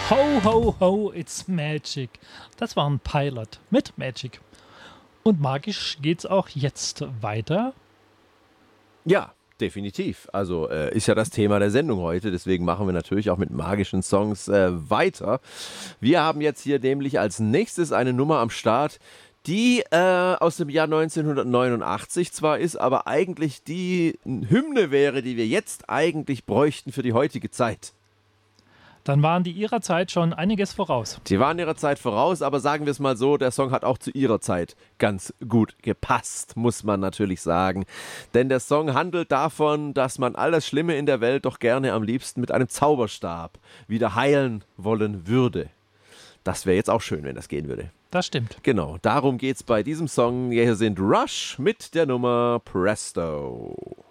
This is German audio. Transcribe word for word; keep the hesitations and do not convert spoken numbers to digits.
Ho, ho, ho, it's magic. Das war ein Pilot mit Magic. Und magisch geht's auch jetzt weiter. Ja, definitiv. Also äh, ist ja das Thema der Sendung heute. Deswegen machen wir natürlich auch mit magischen Songs äh, weiter. Wir haben jetzt hier nämlich als nächstes eine Nummer am Start, die äh, aus dem Jahr neunzehnhundertneunundachtzig zwar ist, aber eigentlich die Hymne wäre, die wir jetzt eigentlich bräuchten für die heutige Zeit. Dann waren die ihrer Zeit schon einiges voraus. Die waren ihrer Zeit voraus, aber sagen wir es mal so, der Song hat auch zu ihrer Zeit ganz gut gepasst, muss man natürlich sagen. Denn der Song handelt davon, dass man all das Schlimme in der Welt doch gerne am liebsten mit einem Zauberstab wieder heilen wollen würde. Das wäre jetzt auch schön, wenn das gehen würde. Das stimmt. Genau, darum geht es bei diesem Song. Hier sind Rush mit der Nummer Presto.